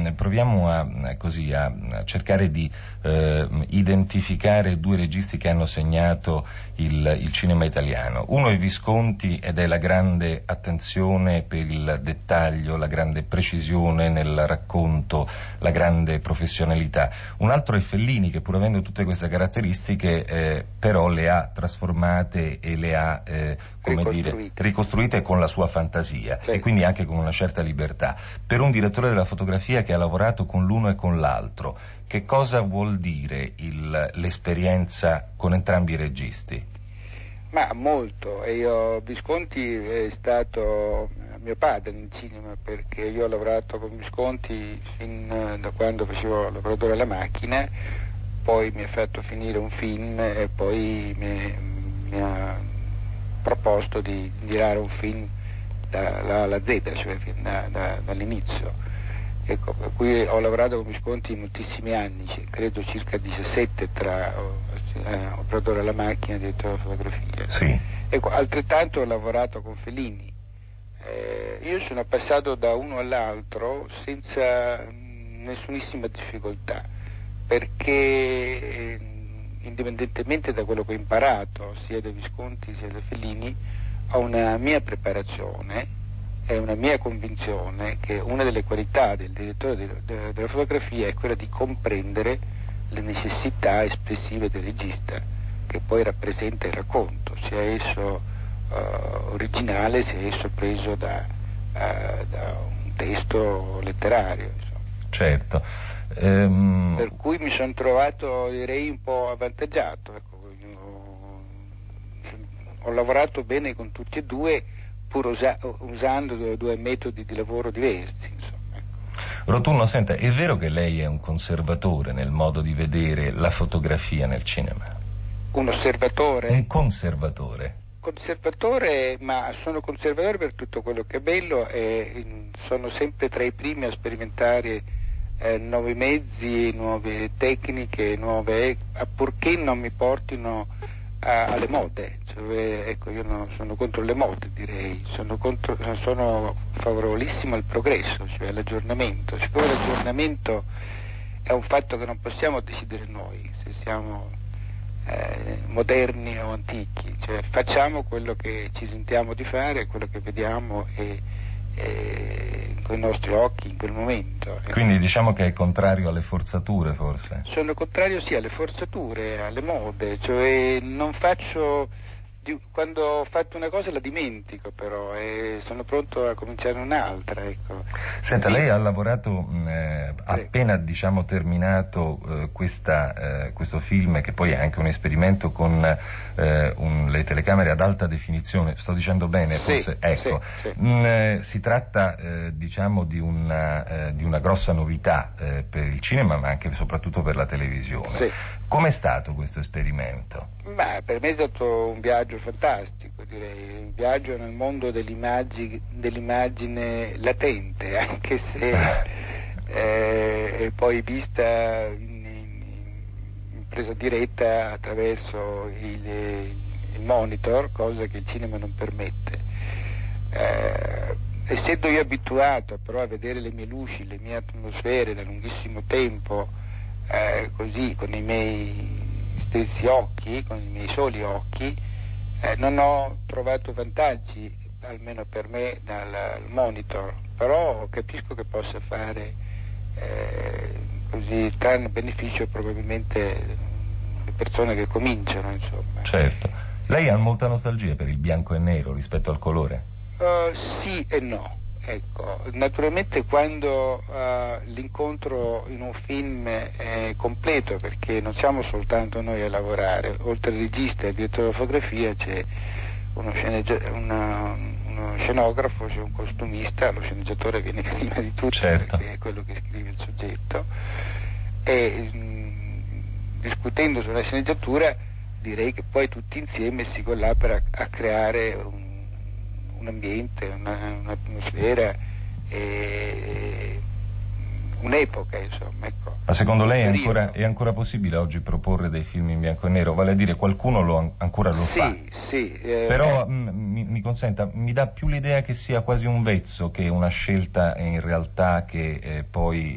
proviamo a cercare di identificare due registi che hanno segnato il cinema italiano. Uno è Visconti ed è la grande attenzione per il dettaglio, la grande precisione nel racconto, la grande professionalità. Un altro è Fellini, che pur avendo tutte queste caratteristiche però le ha trasformate e le ha ricostruite con la sua fantasia, sì, e quindi anche con una certa libertà. Per un direttore della fotografia che ha lavorato con l'uno e con l'altro, che cosa vuol dire l'esperienza con entrambi i registi? Ma molto. Visconti è stato mio padre nel cinema, perché io ho lavorato con Visconti fin da quando facevo lavoratore alla macchina, poi mi ha fatto finire un film e poi mi ha proposto di girare un film dalla A alla Z, cioè dall'inizio. Ecco, per cui ho lavorato con Visconti moltissimi anni, credo circa 17 tra operatore alla macchina e direttore della fotografia. Sì. Ecco, altrettanto ho lavorato con Fellini. Io sono passato da uno all'altro senza nessunissima difficoltà, perché indipendentemente da quello che ho imparato sia da Visconti sia da Fellini, ho una mia preparazione e una mia convinzione che una delle qualità del direttore della fotografia è quella di comprendere le necessità espressive del regista, che poi rappresenta il racconto, sia esso originale, sia esso preso da un testo letterario, insomma. Certo. Per cui mi sono trovato, direi, un po' avvantaggiato. Ecco, ho lavorato bene con tutti e due, pur usando due metodi di lavoro diversi, insomma. Ecco. Rotunno, senta, è vero che lei è un conservatore nel modo di vedere la fotografia nel cinema? Un osservatore? Un conservatore. Conservatore, ma sono conservatore per tutto quello che è bello e sono sempre tra i primi a sperimentare nuovi mezzi, nuove tecniche, purché non mi portino alle mode. Cioè, ecco, io sono contro le mode, direi, sono favorevolissimo al progresso, cioè all'aggiornamento. Siccome l'aggiornamento è un fatto che non possiamo decidere noi, se siamo moderni o antichi, cioè facciamo quello che ci sentiamo di fare, quello che vediamo con i nostri occhi in quel momento. Quindi diciamo che è contrario alle forzature, forse? Sono contrario sì alle forzature, alle mode, cioè non faccio, quando ho fatto una cosa la dimentico però e sono pronto a cominciare un'altra, ecco. Senta, lei ha lavorato appena terminato questo film, che poi è anche un esperimento con le telecamere ad alta definizione, sto dicendo bene forse? Sì, ecco, sì. Si tratta di una grossa novità per il cinema, ma anche e soprattutto per la televisione. Sì. Com'è stato questo esperimento? Beh, per me è stato un viaggio fantastico, direi, un viaggio nel mondo dell'immagine latente, anche se è poi vista in presa diretta attraverso il monitor, cosa che il cinema non permette. Essendo io abituato però a vedere le mie luci, le mie atmosfere da lunghissimo tempo, così con i miei stessi occhi, con i miei soli occhi, non ho trovato vantaggi, almeno per me, dal monitor, però capisco che possa fare così tanto beneficio probabilmente le persone che cominciano, insomma. Certo. Lei ha molta nostalgia per il bianco e nero rispetto al colore? Sì e no. Ecco, naturalmente quando l'incontro in un film è completo, perché non siamo soltanto noi a lavorare, oltre al regista e al direttore della fotografia c'è uno scenografo, c'è un costumista, lo sceneggiatore viene prima di tutto, certo, perché è quello che scrive il soggetto, e discutendo sulla sceneggiatura direi che poi tutti insieme si collabora a creare un ambiente, un'atmosfera, un'epoca, insomma. Ecco. Ma secondo lei è ancora possibile oggi proporre dei film in bianco e nero? Vale a dire, qualcuno ancora lo fa? Sì. Però mi consenta, mi dà più l'idea che sia quasi un vezzo che una scelta in realtà che poi